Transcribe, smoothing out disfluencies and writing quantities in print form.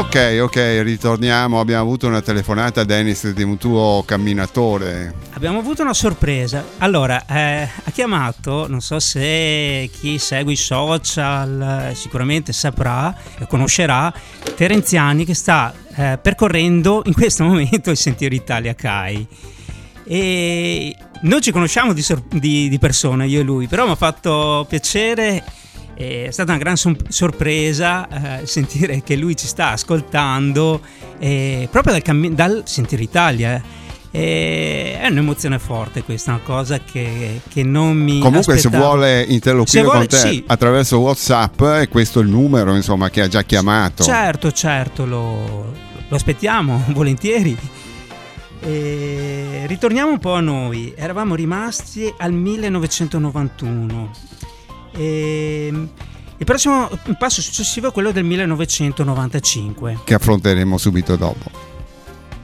Ok, ritorniamo. Abbiamo avuto una telefonata, Dennis, di un tuo camminatore. Abbiamo avuto una sorpresa. Allora, ha chiamato, non so se chi segue i social sicuramente saprà, conoscerà, Terenziani, che sta percorrendo in questo momento il Sentiero Italia CAI. E non ci conosciamo di persona, io e lui, però mi ha fatto piacere. È stata una gran sorpresa sentire che lui ci sta ascoltando proprio dal Sentiero Italia. È un'emozione forte questa, una cosa che non mi comunque aspettavo. Se vuole interloquire con te, sì, attraverso WhatsApp, è questo il numero, insomma, che ha già chiamato. Certo, lo aspettiamo volentieri. Ritorniamo un po' a noi. Eravamo rimasti al 1991. Il prossimo passo successivo è quello del 1995, che affronteremo subito dopo.